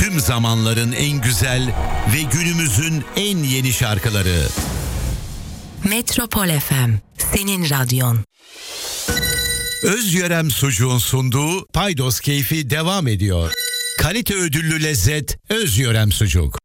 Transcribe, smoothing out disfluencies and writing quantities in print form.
tüm zamanların en güzel ve günümüzün en yeni şarkıları. Metropol FM, senin radyon. Özyörem Sucuğun sunduğu Paydos Keyfi devam ediyor. Kalite ödüllü lezzet Özyörem Sucuk.